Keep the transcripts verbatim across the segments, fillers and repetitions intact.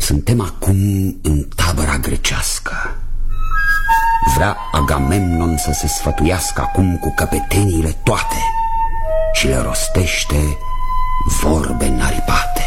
Suntem acum în tabăra grecească. Vrea Agamemnon să se sfătuiască acum cu căpeteniile toate și le rostește vorbe înaripate.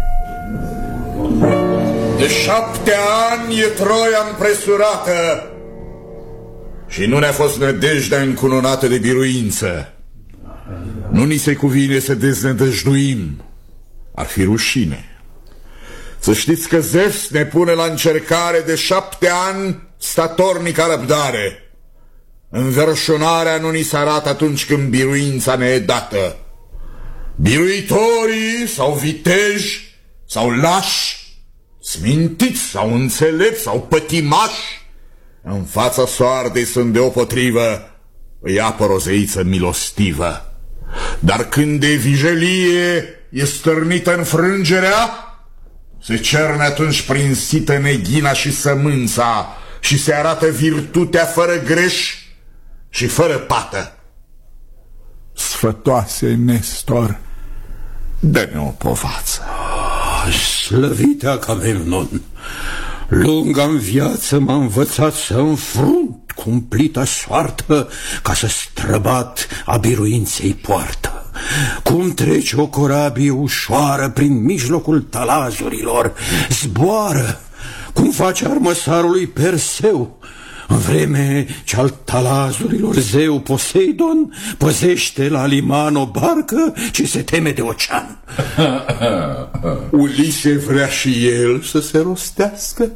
De șapte ani e Troia împresurată și nu ne-a fost nădejdea încununată de biruință. Nu ni se cuvine să deznădăjduim, ar fi rușine. Să știți că Zeus ne pune la încercare de șapte ani statornica răbdare. Înverșunarea nu ni se arată atunci când biruința ne e dată. Biruitorii sau viteji sau lași, smintiți sau înțelepți sau pătimași, în fața soartei sunt deopotrivă, îi apăr o zeiță milostivă. Dar când de vijelie e stârnită înfrângerea, se cerne atunci prin sită neghina și sămânța și se arată virtutea fără greș și fără pată. Sfătoase Nestor, dă-ne o povață. Slăvite Agamemnon, lunga-mi viață m-a învățat să înfrunt cumplita soartă ca să străbat a biruinței poartă. Cum trece o corabie ușoară prin mijlocul talazurilor, zboară, cum face armăsarului Perseu, în vreme ce al talazurilor zeu Poseidon păzește la liman o barcă ce se teme de ocean. Ulise vrea și el să se rostească?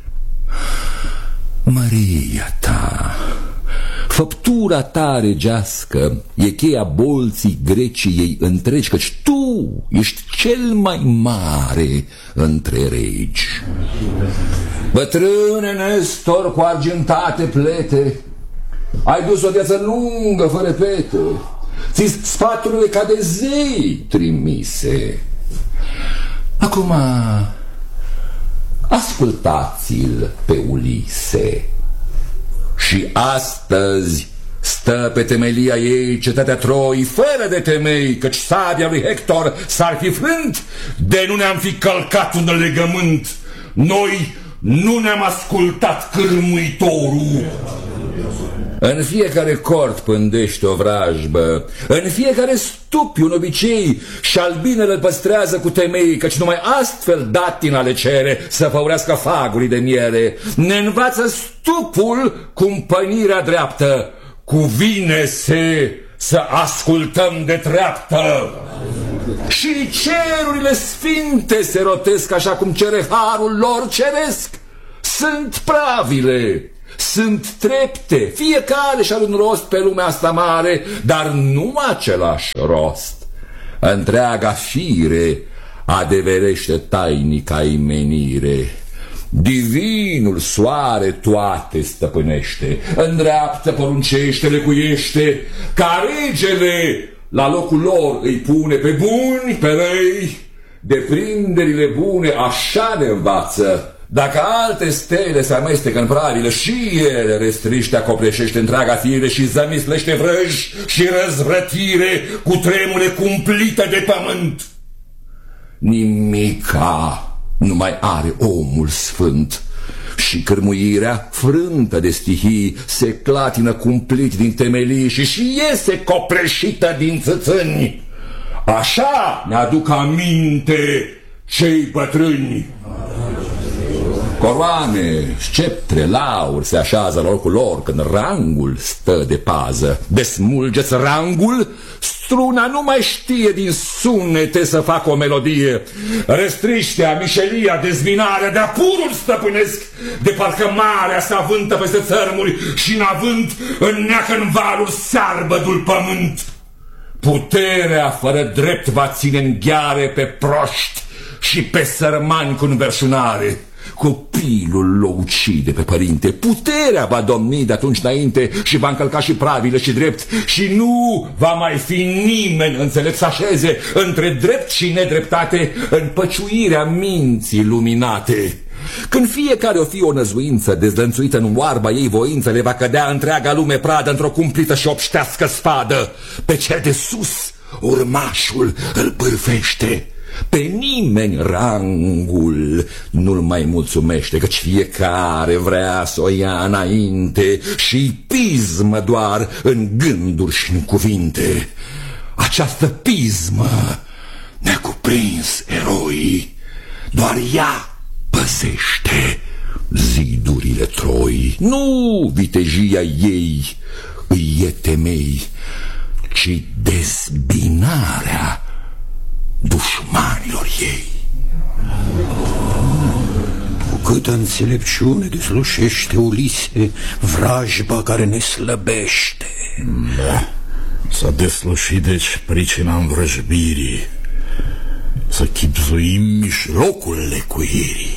Maria ta, făptura ta regească e cheia bolții Greciei întregi, căci tu ești cel mai mare între regi. Bătrâne Nestor cu argintate plete, ai dus o viață lungă fără pete, ți sfaturile ca de zei trimise. Acum ascultați-l pe Ulise. Și astăzi stă pe temelia ei cetatea Troii fără de temei, căci sabia lui Hector s-ar fi frânt de nu ne-am fi călcat un legământ. Noi nu ne-am ascultat cârmuitorul. În fiecare cort pândește o vrajbă, în fiecare stup un obicei, și albinele îl păstrează cu temei, căci numai astfel datina le cere să făurească fagurii de miere. Ne învață stupul cumpănirea dreaptă, cuvine-se să ascultăm de treaptă. Și cerurile sfinte se rotesc așa cum cere harul lor ceresc. Sunt pravile, sunt trepte, fiecare și-are un rost pe lumea asta mare, dar nu același rost. Întreaga fire adeverește tainica imenire. Divinul soare toate stăpânește, îndreaptă, poruncește, lecuiește, ca regele la locul lor îi pune pe buni, pe răi. Deprinderile bune așa ne învață. Dacă alte stele se amestecă în pravile, și ele restriște, acopleșește întreaga fire și zămislește vrăji și răzvrătire cu tremure cumplite de pământ. Nimica nu mai are omul sfânt și cârmuirea, frântă de stihii, se clatină cumplit din temelii și și iese copleșită din țâțâni. Așa ne-aduc aminte cei bătrâni. Coroane, sceptre, lauri se așează la locul lor când rangul stă de pază. Desmulgeți rangul, struna nu mai știe din sunete să facă o melodie. Restriștea, mișelia, dezbinarea, de-a purul stăpânesc, de parcă marea se avântă peste țărmuri și în avânt înneacă în valuri searbădul pământ. Puterea fără drept va ține în gheare pe proști și pe sărmani cu înverșunare. Copilul l-o ucide pe părinte, puterea va domni de atunci înainte și va încălca și pravile și drept, și nu va mai fi nimeni înțelept să așeze între drept și nedreptate în păciuirea minții luminate. Când fiecare o fi o năzuință dezlănțuită în oarba ei voință, le va cădea întreaga lume pradă într-o cumplită și obștească spadă. Pe cel de sus urmașul îl bârfește, Pe nimeni rangul nu-l mai mulțumește, căci fiecare vrea să o ia înainte și pismă doar în gânduri și în cuvinte. Această pismă ne-a cuprins eroii, doar ea păzește zidurile Troi. Nu vitejia ei îi e temei, ci dezbinarea dușmanilor ei. Cu câtă înțelepciune deslușește Ulise vrajba care ne slăbește. Da, s-a deslușit deci pricina învrăjbirii, să chibzuim mijlocul lecuirii.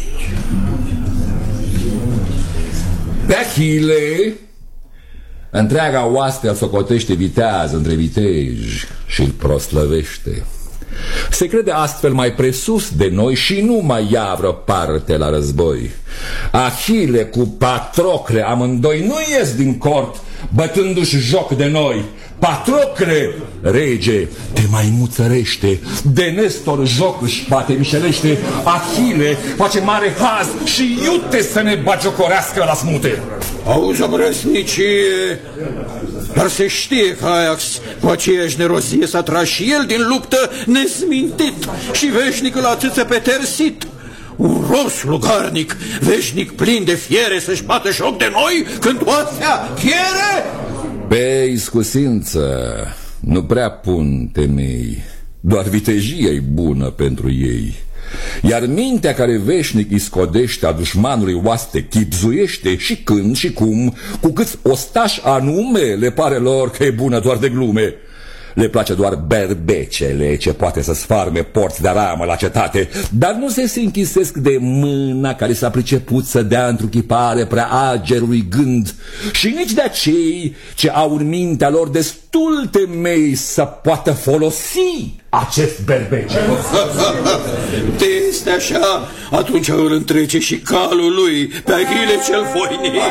Pe Achille întreaga oaste îl socotește viteaz între viteji și îl proslăvește. Se crede astfel mai presus de noi și nu mai ia vreo parte la război. Achille cu Patrocle amândoi nu ies din cort bătându-și joc de noi. Patrocle, rege, te mai muțărește, de Nestor joc își bate mișelește. Achille face mare haz și iute să ne bagiocorească la smute. Auzi, obrăznicie, dar se știe că Ajax cu aceeași nerozie s-a tras și el din luptă nesmintit și veșnic îl atâță pe Tersit. Un ros lugarnic, veșnic plin de fiere să-și bată joc de noi când oastea chiere? Pe iscusință nu prea pun temei, doar vitejia-i bună pentru ei. Iar mintea care veșnic iscodește a dușmanului oaste chibzuiește și când și cum, cu câți ostași anume le pare lor că e bună doar de glume. Le place doar berbecele ce poate să sfarme porți de aramă la cetate, dar nu se se închisesc de mâna care s-a priceput să dea întruchipare prea agerului gând și nici de acei ce au în mintea lor destul temei să poată folosi acest berbece. De este așa, atunci îl întrece și calul lui pe Achille cel voinic.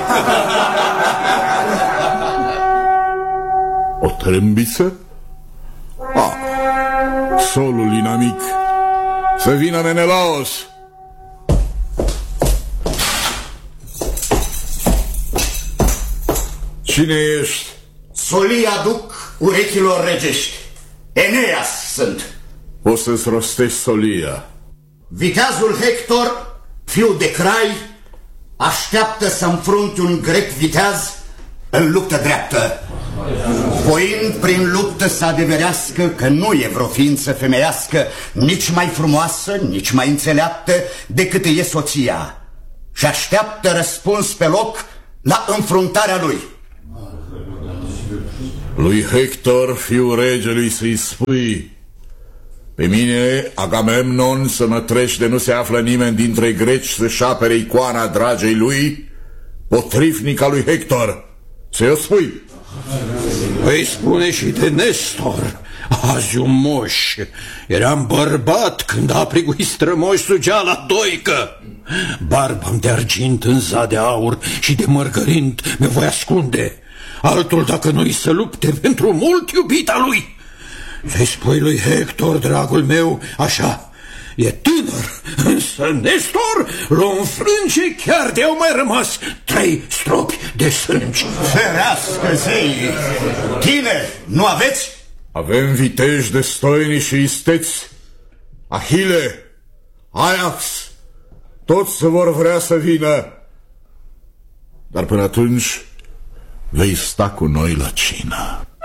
O trâmbiță? Ah, solul inamic. Să vină Menelaos. Cine ești? Solii aduc urechilor regești. Eneas sunt. O să-ți rostești solia. Viteazul Hector, fiul de Crai, așteaptă să înfrunte un grec viteaz în luptă dreaptă, voind prin luptă să adeverească că nu e vreo ființă femeiască nici mai frumoasă, nici mai înțeleaptă decât e soția, și așteaptă răspuns pe loc la înfruntarea lui. Lui Hector, fiul regelui, să-i spui: pe mine, Agamemnon, să mă treci de nu se află nimeni dintre greci să-și apere icoana dragei lui, potrivnica lui Hector. Să-i o spui. Îi spune și de Nestor, azi un moș. Eram bărbat când aprigui strămoși sugea la doică. Barba-mi de argint în zad de aur și de mărgărind me voi ascunde. Altul dacă nu-i să lupte pentru mult iubita lui. Să-i spui lui Hector, dragul meu, așa: e tânăr, însă Nestor l-o înfrânge chiar de-au mai rămas trei stropi de sânge. Ferească zei! Tine, nu aveți? Avem viteji destoini și isteți. Achille, Ajax, toți vor vrea să vină. Dar până atunci vei sta cu noi la cină.